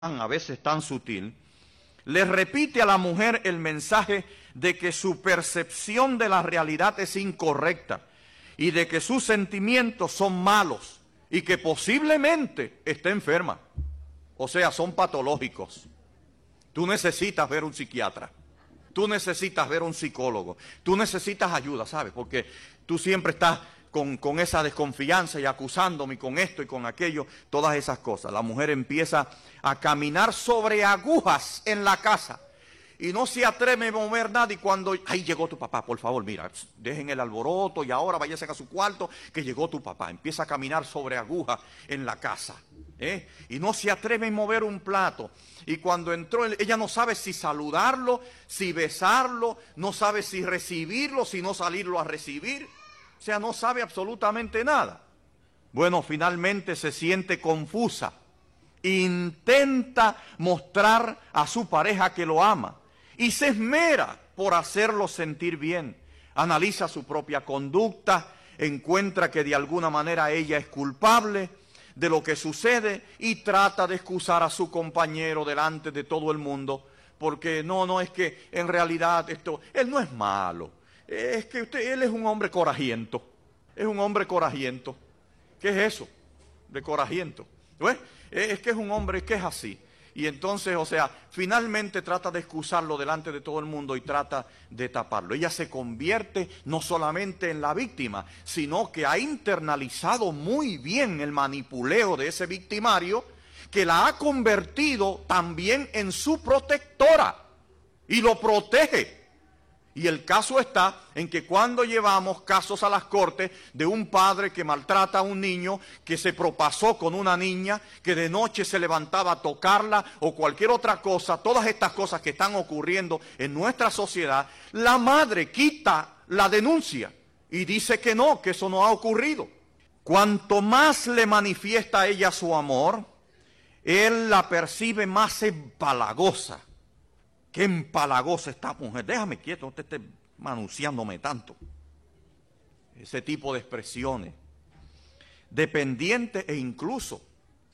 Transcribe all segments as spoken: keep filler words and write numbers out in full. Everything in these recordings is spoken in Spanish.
a veces tan sutil, le repite a la mujer el mensaje de que su percepción de la realidad es incorrecta y de que sus sentimientos son malos y que posiblemente esté enferma. O sea, son patológicos. Tú necesitas ver un psiquiatra. Tú necesitas ver un psicólogo. Tú necesitas ayuda, ¿sabes? Porque tú siempre estás con, con esa desconfianza y acusándome con esto y con aquello, todas esas cosas. La mujer empieza a caminar sobre agujas en la casa y no se atreve a mover nada. Y cuando, ay, llegó tu papá, por favor, mira, dejen el alboroto y ahora váyanse a su cuarto que llegó tu papá. Empieza a caminar sobre agujas en la casa. ¿Eh? Y no se atreve a mover un plato. Y cuando entró, ella no sabe si saludarlo, si besarlo, no sabe si recibirlo, si no salirlo a recibir. O sea, no sabe absolutamente nada. Bueno, finalmente se siente confusa. Intenta mostrar a su pareja que lo ama y se esmera por hacerlo sentir bien. Analiza su propia conducta, encuentra que de alguna manera ella es culpable de lo que sucede y trata de excusar a su compañero delante de todo el mundo, porque no, no es que en realidad esto, él no es malo, es que usted, él es un hombre corajiento, es un hombre corajiento. ¿Qué es eso de corajiento? ¿Ves? Es que es un hombre que es así. Y entonces, o sea, finalmente trata de excusarlo delante de todo el mundo y trata de taparlo. Ella se convierte no solamente en la víctima, sino que ha internalizado muy bien el manipuleo de ese victimario, que la ha convertido también en su protectora y lo protege. Y el caso está en que cuando llevamos casos a las cortes de un padre que maltrata a un niño, que se propasó con una niña, que de noche se levantaba a tocarla o cualquier otra cosa, todas estas cosas que están ocurriendo en nuestra sociedad, la madre quita la denuncia y dice que no, que eso no ha ocurrido. Cuanto más le manifiesta a ella su amor, él la percibe más empalagosa. Qué empalagosa esta mujer, déjame quieto, no te estés manunciándome tanto. Ese tipo de expresiones. Dependiente e incluso,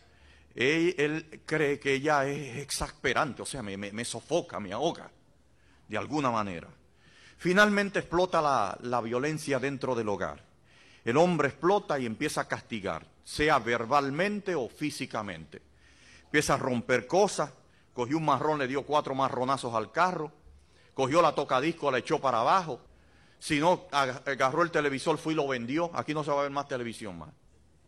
él, él cree que ella es exasperante, o sea, me, me, me sofoca, me ahoga, de alguna manera. Finalmente explota la, la violencia dentro del hogar. El hombre explota y empieza a castigar, sea verbalmente o físicamente. Empieza a romper cosas. Cogió un marrón, le dio cuatro marronazos al carro, cogió la tocadisco, la echó para abajo, si no, agarró el televisor, fue y lo vendió, aquí no se va a ver más televisión más.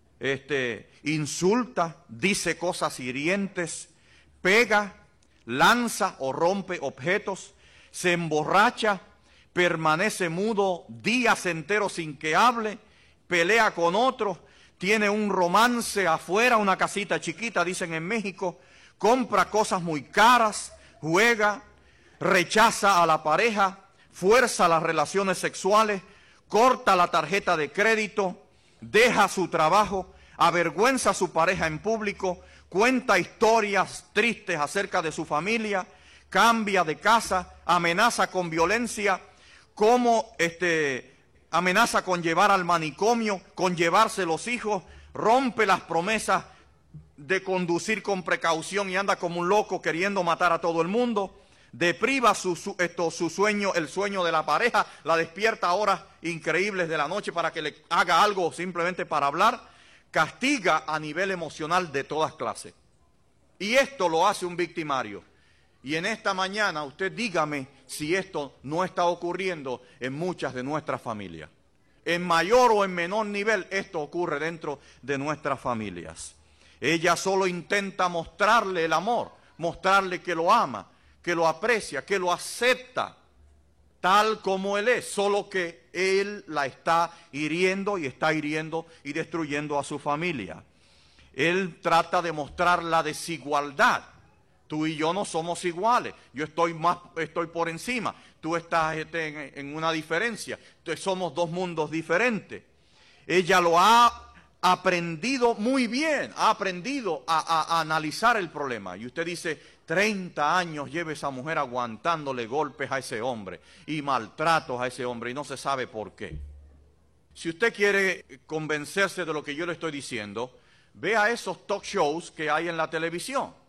Este, insulta, dice cosas hirientes, pega, lanza o rompe objetos, se emborracha, permanece mudo días enteros sin que hable, pelea con otros, tiene un romance afuera, una casita chiquita, dicen en México, compra cosas muy caras, juega, rechaza a la pareja, fuerza las relaciones sexuales, corta la tarjeta de crédito, deja su trabajo, avergüenza a su pareja en público, cuenta historias tristes acerca de su familia, cambia de casa, amenaza con violencia, como este, amenaza con llevar al manicomio, con llevarse los hijos, rompe las promesas de conducir con precaución y anda como un loco queriendo matar a todo el mundo, depriva su, su, esto, su sueño, el sueño de la pareja, la despierta a horas increíbles de la noche para que le haga algo simplemente para hablar, castiga a nivel emocional de todas clases. Y esto lo hace un victimario. Y en esta mañana usted dígame si esto no está ocurriendo en muchas de nuestras familias. En mayor o en menor nivel esto ocurre dentro de nuestras familias. Ella solo intenta mostrarle el amor, mostrarle que lo ama, que lo aprecia, que lo acepta tal como él es, solo que él la está hiriendo y está hiriendo y destruyendo a su familia. Él trata de mostrar la desigualdad. Tú y yo no somos iguales, yo estoy más, estoy por encima, tú estás en, en una diferencia, entonces somos dos mundos diferentes. Ella lo ha aprendido muy bien, ha aprendido a, a, a analizar el problema. Y usted dice, treinta años lleva esa mujer aguantándole golpes a ese hombre y maltratos a ese hombre y no se sabe por qué. Si usted quiere convencerse de lo que yo le estoy diciendo, vea esos talk shows que hay en la televisión.